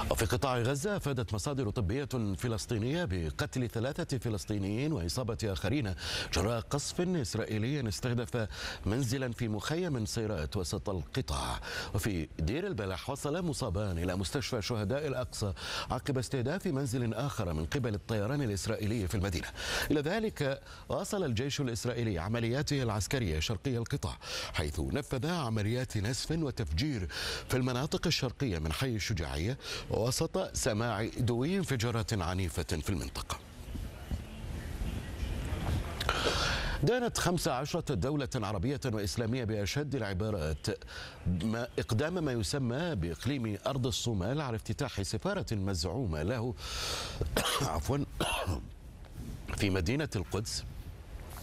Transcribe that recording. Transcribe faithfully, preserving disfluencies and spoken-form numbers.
وفي قطاع غزة أفادت مصادر طبية فلسطينية بقتل ثلاثة فلسطينيين وإصابة آخرين جراء قصف إسرائيلي استهدف منزلا في مخيم صيرات وسط القطاع. وفي دير البلح وصل مصابان إلى مستشفى شهداء الأقصى عقب استهداف منزل آخر من قبل الطيران الإسرائيلي في المدينة. إلى ذلك واصل الجيش الإسرائيلي عملياته العسكرية شرقي القطاع، حيث نفذ عمليات نسف وتفجير في المناطق الشرقية من حي الشجاعية وسط سماع دوي انفجارات عنيفة في المنطقة. دانت خمس عشرة دولة عربية وإسلامية بأشد العبارات ما إقدام ما يسمى بإقليم أرض الصومال على افتتاح سفارة مزعومة له عفوا في مدينة القدس